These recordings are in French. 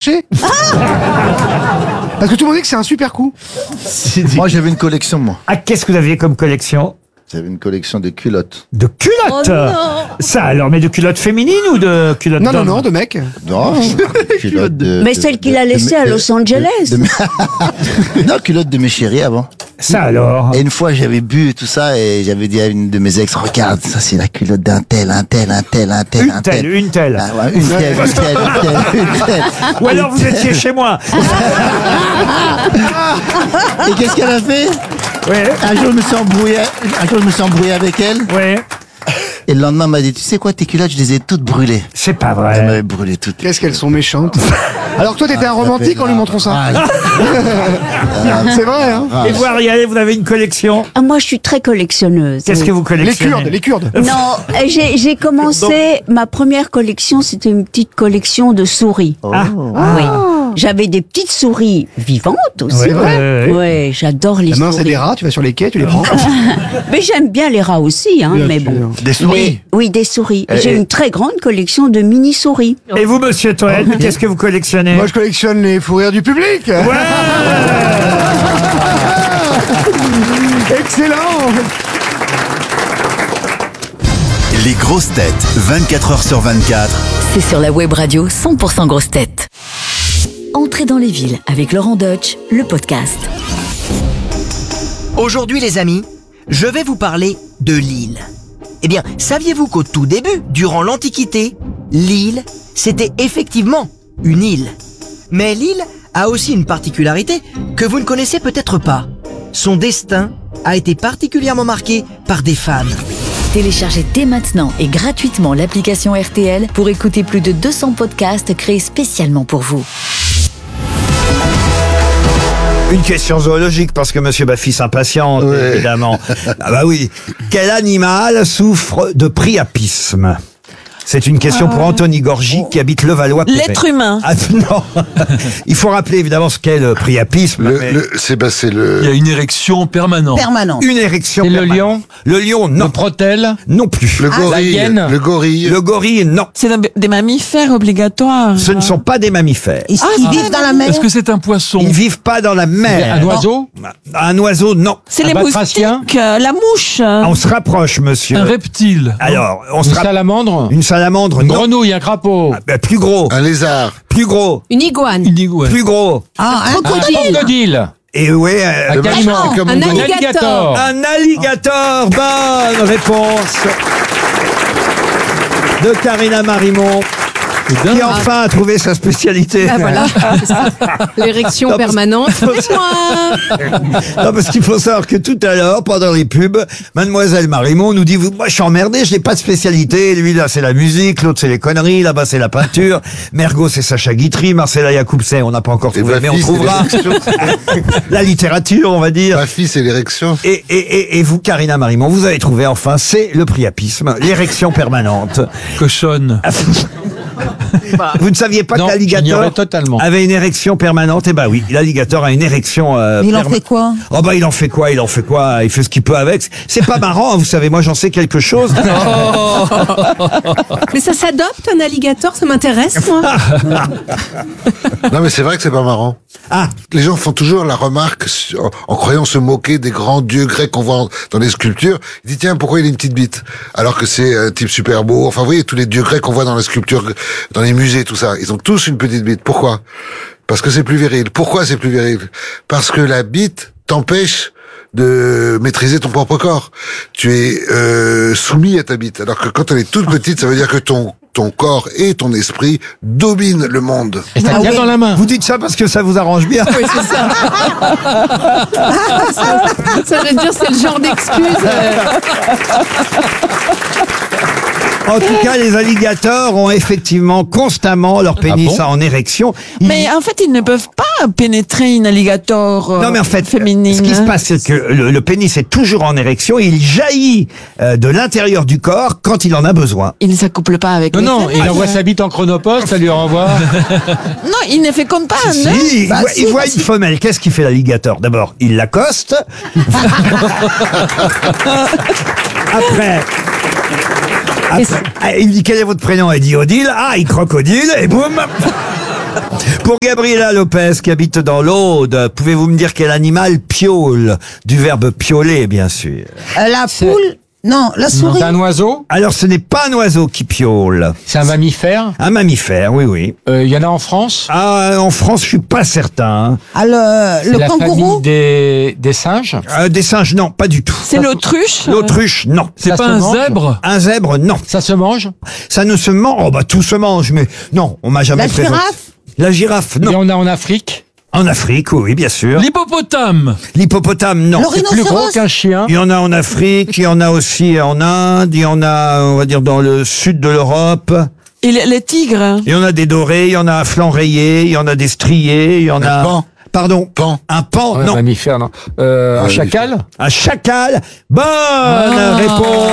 marché. Parce que tout le monde dit que c'est un super coup. Moi, j'avais une collection, moi. Ah, qu'est-ce que vous aviez comme collection? J'avais une collection de culottes. De culottes? Oh non. Ça alors, mais de culottes féminines ou de culottes Non, d'hommes? non, de mec. Non, culottes de... Mais celle qu'il a laissée à Los Angeles. Non, culottes de mes chéris avant. Ça alors? Et une fois, j'avais bu et tout ça, et j'avais dit à une de mes ex, regarde, ça c'est la culotte d'un tel, un tel, un tel, un tel, un tel. Une telle. Ah ouais, une telle, une telle, une telle, une telle. Ou alors vous étiez chez moi. Et qu'est-ce qu'elle a fait? Ouais. Un jour, je me suis embrouillé avec elle. Ouais. Et le lendemain, elle m'a dit, tu sais quoi, tes culottes, je les ai toutes brûlées. C'est pas Elle vrai. m'avait brûlé toutes. Qu'est-ce qu'elles sont méchantes. Alors que toi, t'étais un romantique en lui montrant ça. Ah, C'est vrai, hein. Et vous, Ariel, vous avez une collection? Ah, moi, je suis très collectionneuse. Qu'est-ce que vous collectionnez? Les Kurdes. Non, j'ai commencé, ma première collection, c'était une petite collection de souris. Ah. Oui. J'avais des petites souris vivantes aussi. C'est vrai? Ouais, j'adore les Demain, c'est souris. des rats, tu vas sur les quais, tu les prends. Mais j'aime bien les rats aussi, hein, Bien mais sûr. bon. Des souris? Mais, oui, des souris. Et- J'ai une très grande collection de mini-souris. Et vous, monsieur Toen, qu'est-ce que vous collectionnez? Moi, je collectionne les fous rires du public. Excellent. Les grosses têtes, 24 heures sur 24. C'est sur la web radio 100% grosses têtes. Entrez dans les villes avec Laurent Deutsch, le podcast. Aujourd'hui les amis, je vais vous parler de Lille. Eh bien, saviez-vous qu'au tout début, durant l'Antiquité, Lille, c'était effectivement une île. Mais Lille a aussi une particularité que vous ne connaissez peut-être pas. Son destin a été particulièrement marqué par des femmes. Téléchargez dès maintenant et gratuitement l'application RTL pour écouter plus de 200 podcasts créés spécialement pour vous. Une question zoologique, parce que monsieur Baffy s'impatiente, évidemment. Ah bah oui. Quel animal souffre de priapisme? C'est une question pour Anthony Gorgy qui habite Levallois-Perret. L'être humain. Ah non. Il faut rappeler évidemment ce qu'est le priapisme. mais Il y a une érection permanente. Une érection. C'est le permanente. lion? Le lion, non. Le protèle? Non plus. Le gorille. la hyène. Le gorille. Le gorille, non. C'est des mammifères obligatoires. Ce ne sont pas des mammifères. Ils vivent dans la mer. Est-ce que c'est un poisson? Ils vivent pas dans la mer. Un oiseau? Un oiseau, non. C'est Un les batracien? moustiques, la mouche. On se rapproche, monsieur. Un reptile. Alors, on Une se rapproche. salamandre? Une salamandre, Une non. grenouille, un crapaud? Plus gros. Un lézard. Plus gros. Une iguane. Une iguane. Plus gros. Un Un crocodile? Et ouais. Un calimand? Comme Un un alligator. Un alligator. Bonne réponse de Karina Marimont, qui enfin a trouvé sa spécialité. Ah, voilà. L'érection Non, parce- permanente. C'est moi. Non, parce qu'il faut savoir que tout à l'heure, pendant les pubs, mademoiselle Marimont nous dit, moi je suis emmerdé, je n'ai pas de spécialité. Lui là c'est la musique, l'autre c'est les conneries, là-bas c'est la peinture, Mergo c'est Sacha Guitry, Marcella Yacoub c'est, on n'a pas encore trouvé, mais on trouvera. La littérature, on va dire. Ma fille, c'est l'érection. Et vous, Karina Marimont, vous avez trouvé enfin, c'est le priapisme, l'érection permanente. Cochonne. Vous ne saviez pas Non, que j'ignorais l'alligator totalement. avait une érection permanente? Eh ben oui, l'alligator a une érection permanente. quoi? Oh bah il en fait quoi? Il fait ce qu'il peut avec. C'est pas marrant, hein, vous savez, moi j'en sais quelque chose. Mais ça s'adopte un alligator, ça m'intéresse moi. Non, mais c'est vrai que c'est pas marrant. Ah, Les gens font toujours la remarque, en croyant se moquer des grands dieux grecs qu'on voit dans les sculptures. Ils disent, tiens, pourquoi il a une petite bite? Alors que c'est un type super beau. Enfin, vous voyez, tous les dieux grecs qu'on voit dans les sculptures, dans les musées, tout ça. Ils ont tous une petite bite. Pourquoi? Parce que c'est plus viril. Pourquoi c'est plus viril? Parce que la bite t'empêche de maîtriser ton propre corps. Tu es soumis à ta bite. Alors que quand elle est toute petite, ça veut dire que ton corps et ton esprit dominent le monde. Et ça tient dans la main. vous dites ça parce que ça vous arrange bien. Oui, c'est ça. Ça veut dire c'est le genre d'excuse. En tout cas, les alligators ont effectivement constamment leur pénis bon en érection. Mais en fait, ils ne peuvent pas pénétrer une alligator Non mais en fait, féminine. ce qui se passe, c'est que le pénis est toujours en érection et il jaillit de l'intérieur du corps quand il en a besoin. Il ne s'accouple pas avec les Non, femelles. il envoie sa bite en chronopost, ça lui renvoie. Non, il ne féconde pas un œuf. Si, il voit une femelle. Qu'est-ce qu'il fait l'alligator? D'abord, il l'accoste. Après, il dit quel est votre prénom? Elle dit Odile. Ah, il crocodile et boum. Pour Gabriela Lopez, qui habite dans l'Aude, pouvez-vous me dire quel animal piaule? Du verbe pioler, bien sûr. La poule. Non, la souris. C'est un oiseau? Alors, ce n'est pas un oiseau qui piaule. C'est un mammifère? Un mammifère, oui, oui. Il y en a en France? Ah, en France, je suis pas certain. Ah, le la kangourou. famille des singes? Des singes, non, pas du tout. C'est l'autruche? L'autruche, non. C'est pas un zèbre? Un zèbre, non. Ça se mange? Ça ne se mange. Oh, bah, tout se mange, mais non, on m'a jamais La présenté. girafe. La girafe, Il y non. en a en Afrique? En Afrique, oui, bien sûr. L'hippopotame. L'hippopotame, non. Le C'est plus gros rhinocéros. qu'un chien? Il y en a en Afrique, il y en a aussi en Inde, il y en a, on va dire, dans le sud de l'Europe. Et les tigres. Il y en a des dorés, il y en a à flanc rayé, il y en a des striés, il y en a... pan. Pardon? Pan. Un pan, Ouais, non. mammifère, non. Un chacal? Un chacal. Bonne réponse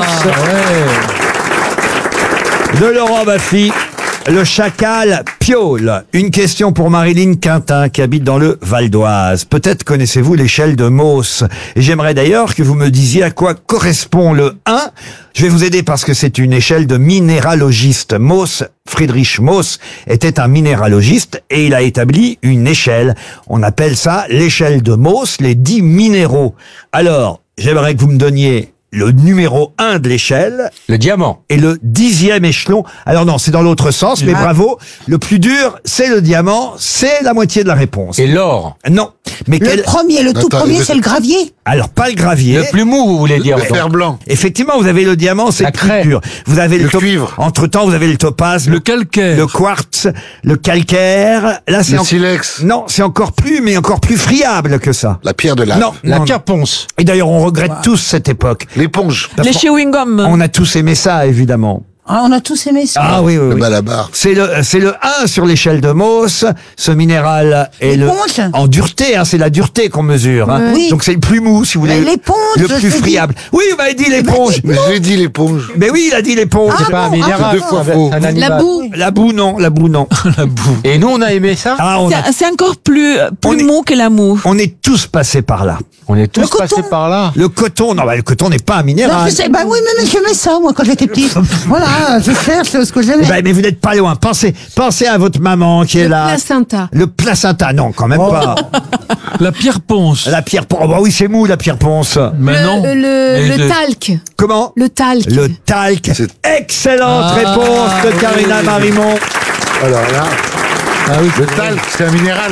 de Laurent Baffy. Le chacal piaule. Une question pour Marilyn Quintin qui habite dans le Val d'Oise. Peut-être connaissez-vous l'échelle de Mohs. Et j'aimerais d'ailleurs que vous me disiez à quoi correspond le 1. Je vais vous aider parce que c'est une échelle de minéralogiste. Mohs, Friedrich Mohs, était un minéralogiste et il a établi une échelle. On appelle ça l'échelle de Mohs, les 10 minéraux. Alors, j'aimerais que vous me donniez le numéro 1 de l'échelle. Le diamant. Et le 10e échelon. Alors non, c'est dans l'autre sens, mais bravo. Le plus dur, c'est le diamant. C'est la moitié de la réponse. Et l'or? Non. Mais Le premier, le tout Attends, premier, mais- c'est le gravier. Alors, pas le gravier. Le plus mou, vous voulez dire? Le fer blanc. Effectivement, vous avez le diamant, c'est La le plus craie. dur. Vous avez Le cuivre. Entre-temps, vous avez le topaz, le calcaire. le quartz, le calcaire. Là, c'est Le silex. Non, c'est encore plus friable que ça. La pierre de lave. Non, La non. pierre ponce. Et d'ailleurs, on regrette tous cette époque. L'éponge. Les chewing-gums. On a tous aimé ça, évidemment. Ah, on a tous aimé ça. Ah oui, oui, Le oui. malabar. C'est le 1 sur l'échelle de Mohs. Ce minéral est L'éponge. en dureté, hein, c'est la dureté qu'on mesure. Hein. Oui. Donc c'est le plus mou, si vous voulez. Mais l'éponge, Le je plus t'ai friable. Oui, vous m'avez dit l'éponge. Mais je l'ai dit, l'éponge. Mais oui, il a dit l'éponge. C'est pas un minéral. deux fois c'est faux. un animal. La boue. La boue, non. La boue, non. Et nous, on a aimé ça? Ah, C'est encore plus On est- mou que la moue. on est tous passés par là. On est tous Le coton. passés par là. Le coton, non, bah, le coton n'est pas un Non, minéral. je sais, bah oui, mais j'aimais ça, moi, quand j'étais petite. Voilà, je cherche ce que j'aimais. Eh ben, mais vous n'êtes pas loin. Pensez à votre maman qui est là. Placenta. Le placenta, non, quand même pas. La pierre ponce. La pierre ponce. Oh, bah oui, c'est mou, la pierre ponce. Mais non. Le talc. Comment? Le talc. Le talc. Excellente réponse de Karina Marimont. Alors là, le talc, c'est un minéral.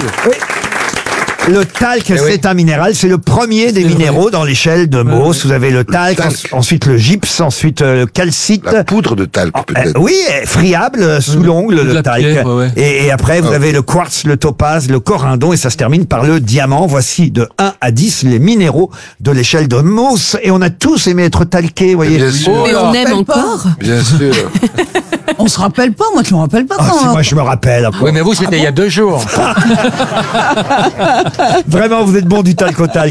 Le talc, c'est un minéral. C'est le premier des minéraux dans l'échelle de Mohs. Vous avez le talc, ensuite le gypse, ensuite le calcite. La poudre de talc, peut-être. Oui, friable, sous l'ongle, le la talc. pierre, ouais. Et après, vous avez le quartz, le topaz, le corindon, et ça se termine par le diamant. Voici de 1 à 10 les minéraux de l'échelle de Mohs. Et on a tous aimé être talqués, vous voyez. Bien sûr. Mais on aime rappelle pas. encore. Bien sûr. On se rappelle pas, moi, je me rappelle pas Ah, quand. moi, je me rappelle. Oui, mais vous, c'était il y a 2 jours. Vraiment, vous êtes bon du talc au talc.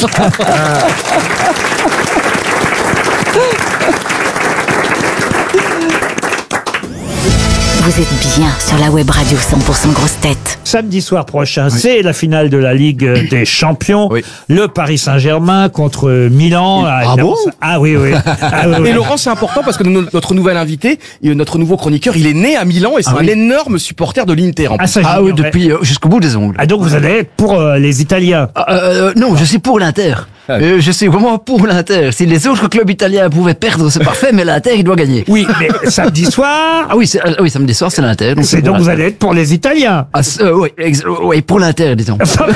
Vous êtes bien sur la web radio 100% grosses têtes. Samedi soir prochain, c'est la finale de la Ligue des Champions. Le Paris Saint-Germain contre Milan. Ah bon? Ah oui, oui. Ah, oui, oui. Et Laurent, c'est important parce que notre nouvel invité, notre nouveau chroniqueur, il est né à Milan et c'est un énorme supporter de l'Inter. Ah, ça, Ah oui, j'ignorais. depuis jusqu'au bout des ongles. Ah, donc vous allez être pour les Italiens. Non, je suis pour l'Inter. Je suis vraiment pour l'Inter. Si les autres clubs italiens pouvaient perdre, c'est parfait, mais l'Inter, il doit gagner. Oui, mais samedi soir. Ah oui, oui, samedi soir, c'est l'Inter. C'est donc vous allez être pour les Italiens. Ah, oui, oui, pour l'Inter, disons.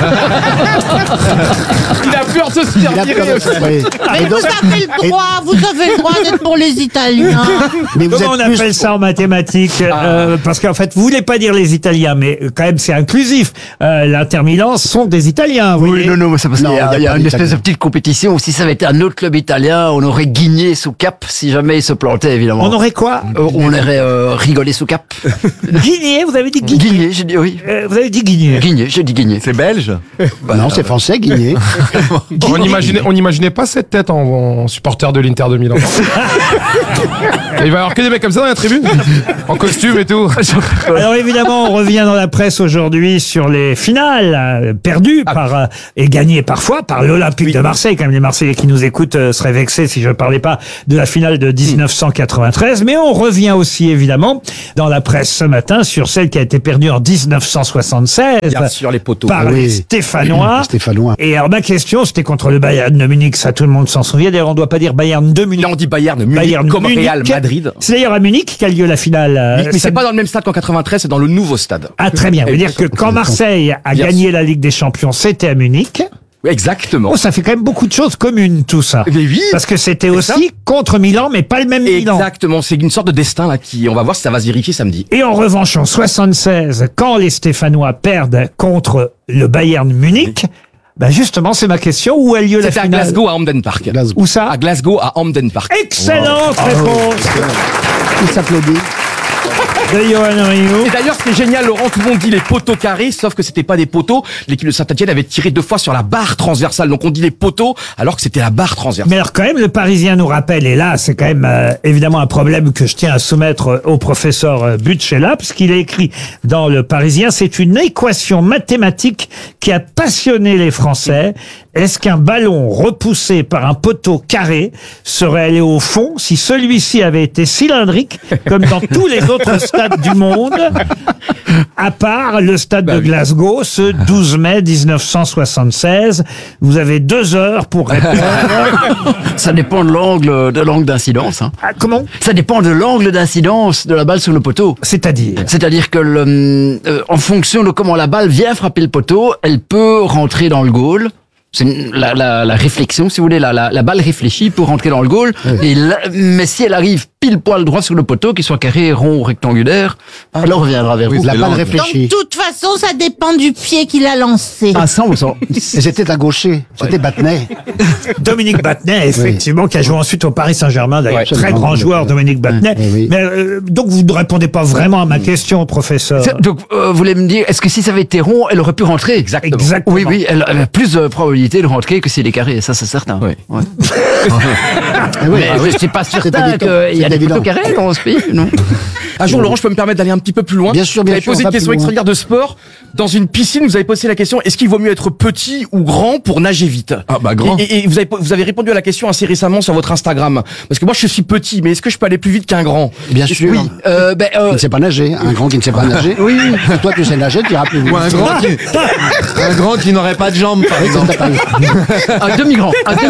Il a peur de se faire virer aussi. Mais vous avez le droit d'être pour les Italiens. Mais vous Comment on êtes plus... appelle ça en mathématiques Parce qu'en fait, vous voulez pas dire les Italiens, mais quand même c'est inclusif. L'Inter Milan sont des Italiens. Vous Oui, voyez. non, mais c'est parce qu'il Non, y a pas une d'Italiens. espèce de petite compétition. Si ça avait été un autre club italien, on aurait guigné sous cap si jamais il se plantait, évidemment. On aurait quoi? On aurait rigolé sous cap. Guigné, vous avez dit Guigné. Guigné, j'ai dit oui. Vous avez dit Guigné. Guigné, j'ai dit Guigné. C'est belge? Non, c'est français, Guigné. On n'imaginait pas cette tête en supporter de l'Inter de Milan. Il va y avoir que des mecs comme ça dans la tribune, en costume et tout. Alors évidemment, on revient dans la presse aujourd'hui sur les finales perdues par et gagnées parfois par l'Olympique de Marseille. Marseille. Quand même, les Marseillais qui nous écoutent seraient vexés si je ne parlais pas de la finale de 1993. Mais on revient aussi, évidemment, dans la presse ce matin sur celle qui a été perdue en 1976. Bien sûr, les poteaux. Par les Stéphanois. Stéphanois. Et alors, ma question, c'était contre le Bayern de Munich. Ça, tout le monde s'en souvient. D'ailleurs, on ne doit pas dire Bayern de Munich. Là, on dit Bayern de Munich, Bayern comme Munich. Real Madrid. C'est d'ailleurs à Munich qu'a lieu la finale. Mais c'est pas dans le même stade qu'en 93, c'est dans le nouveau stade. Ah, très bien. Ça veut dire que quand Marseille a gagné la Ligue des Champions, c'était à Munich. Exactement. Oh, ça fait quand même beaucoup de choses communes, tout ça. Mais oui. Parce que c'était aussi contre Milan, mais pas le même Milan. Exactement. C'est une sorte de destin, là, on va voir si ça va se vérifier samedi. Et en revanche, en 76, quand les Stéphanois perdent contre le Bayern Munich, ben justement, c'est ma question. Où a lieu la finale? C'était à Glasgow, à Hampden Park. Où ça? À Glasgow, à Hampden Park. Excellente réponse. Il s'applaudit. De Johan Rioux. Et d'ailleurs, ce qui est génial, Laurent, tout le monde dit les poteaux carrés, sauf que c'était pas des poteaux. L'équipe de Saint-Etienne avait tiré 2 fois sur la barre transversale, donc on dit les poteaux, alors que c'était la barre transversale. Mais alors quand même, le Parisien nous rappelle, et là, c'est quand même évidemment un problème que je tiens à soumettre au professeur Butchella, parce qu'il a écrit dans le Parisien, c'est une équation mathématique qui a passionné les Français. Est-ce qu'un ballon repoussé par un poteau carré serait allé au fond si celui-ci avait été cylindrique, comme dans tous les autres stades du monde, à part le stade de Glasgow, ce 12 mai 1976? Vous avez 2 heures pour répondre. Ça dépend de l'angle d'incidence. Hein. Ah, comment? Ça dépend de l'angle d'incidence de la balle sur le poteau. C'est-à-dire que en fonction de comment la balle vient frapper le poteau, elle peut rentrer dans le goal. C'est la réflexion, si vous voulez, la balle réfléchit pour rentrer dans le goal. Oui. Mais si elle arrive pile poil droit sur le poteau, qu'il soit carré, rond ou rectangulaire, alors on reviendra vers vous. La balle réfléchit. De toute façon, ça dépend du pied qu'il a lancé. Ah, 100%. C'était un gaucher. C'était Battenet. Dominique Battenet, effectivement, qui a joué ensuite au Paris Saint-Germain, d'ailleurs. Très grand joueur, Dominique Battenet. Mais donc, vous ne répondez pas vraiment à ma question, professeur. Donc, vous voulez me dire, est-ce que si ça avait été rond, elle aurait pu rentrer? Exactement. Oui, elle a plus de probabilité de rentrer que s'il est carré, ça c'est certain. Oui. Ouais. Mais je suis pas certain qu'il y a des poteaux carrés dans ce pays, non? Un jour, Laurent, je peux me permettre d'aller un petit peu plus loin. Bien sûr, vous avez posé une question extraordinaire de sport. Dans une piscine, vous avez posé la question, est-ce qu'il vaut mieux être petit ou grand pour nager vite? Ah bah grand. Et vous avez répondu à la question assez récemment sur votre Instagram. Parce que moi, je suis petit, mais est-ce que je peux aller plus vite qu'un grand? Bien sûr. Oui. Qui ne sait pas nager. Un grand qui ne sait pas nager. Oui. Toi, tu sais nager, tu iras plus vite. Ou un grand qui n'aurait pas de jambes, par exemple. Un demi-grand.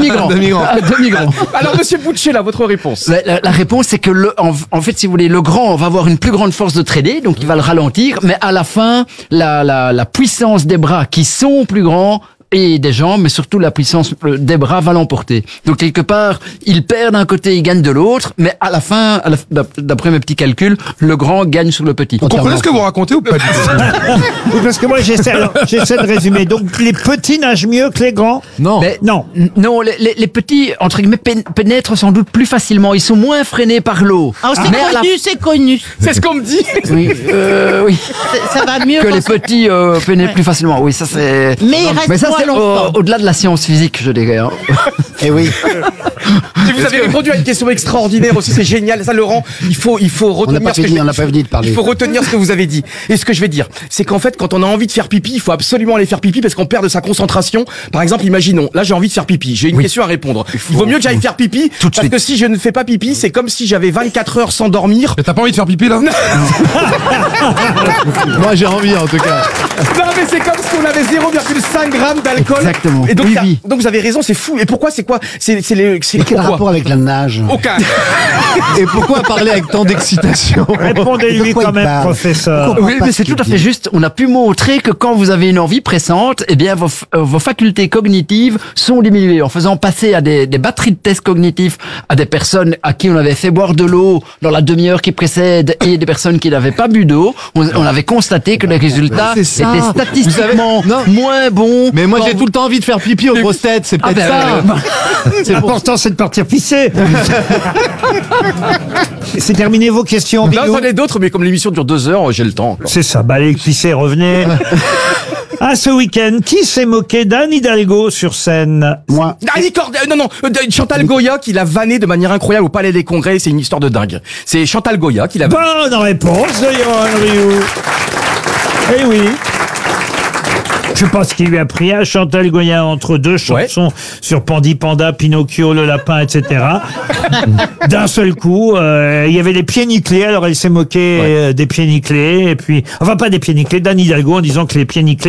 Alors, monsieur Butchella, votre réponse? La réponse, c'est que en fait, si vous voulez, le grand va avoir une plus grande force de traîner, donc il va le ralentir, mais à la fin, la puissance des bras qui sont plus grands et des jambes, mais surtout la puissance des bras va l'emporter. Donc quelque part, il perd d'un côté, il gagne de l'autre, mais à la fin, d'après mes petits calculs, le grand gagne sur le petit. Vous comprenez ce que vous racontez ou pas du tout? Oui, parce que moi j'essaie de résumer. Donc les petits nagent mieux que les grands? Non. Mais non. Non, les petits, entre guillemets, pénètrent sans doute plus facilement. Ils sont moins freinés par l'eau. Oh, c'est connu. C'est ce qu'on me dit. Oui, oui. Ça va mieux que les petits pénètrent plus facilement. Oui, ça c'est. Mais il reste ça, moins c'est longtemps. au-delà de la science physique, je dirais. Hein. Et oui. Et vous avez répondu à une question extraordinaire aussi, c'est génial. Ça, Laurent, il faut retenir on n'a pas fini de parler. Il faut retenir ce que vous avez dit. Et ce que je vais dire, c'est qu'en fait, quand on a envie de faire pipi, il faut absolument aller faire pipi parce qu'on perd de sa concentration. Par exemple, imaginons, là, j'ai envie de faire pipi. J'ai une question à répondre. Il vaut mieux que j'aille faire pipi parce que si je ne fais pas pipi, c'est comme si j'avais 24 heures sans dormir. Mais t'as pas envie de faire pipi, là? Moi, j'ai envie, en tout cas. Non, mais c'est comme si on avait 0,5 grammes d'alcool. Exactement. Et donc, donc vous avez raison, c'est fou. Et pourquoi, c'est quoi? C'est quel rapport avec la nage? Aucun. Et pourquoi parler avec tant d'excitation? Répondez-lui quand même, professeur. Oui, mais c'est tout à fait juste. On a pu montrer que quand vous avez une envie pressante, eh bien, vos facultés cognitives sont diminuées. En faisant passer à des batteries de tests cognitifs à des personnes à qui on avait fait boire de l'eau dans la demi-heure qui précède et des personnes qui n'avaient pas bu d'eau, on avait constaté que les résultats étaient statistiquement moins bons. Mais moi, j'ai tout le temps envie de faire pipi aux grosses têtes. C'est peut-être ça. L'important, c'est de partir pisser. C'est terminé vos questions, Là, j'en ai d'autres, mais comme l'émission dure 2 heures, j'ai le temps encore. C'est ça, allez pisser, revenez. Ah, ce week-end, qui s'est moqué d'Anne Hidalgo sur scène? Moi. Chantal Goya qui l'a vanné de manière incroyable au Palais des Congrès, c'est une histoire de dingue. C'est Chantal Goya qui l'a vanné. Bonne réponse de Johan Rioux. Eh oui. Je sais pas ce qui lui a pris à Chantal Goya entre deux chansons sur Pandi Panda, Pinocchio, le lapin, etc. D'un seul coup, il y avait les pieds nickelés, alors elle s'est moquée des pieds nickelés, et puis, enfin pas des pieds nickelés, d'Anne Hidalgo en disant que les pieds nickelés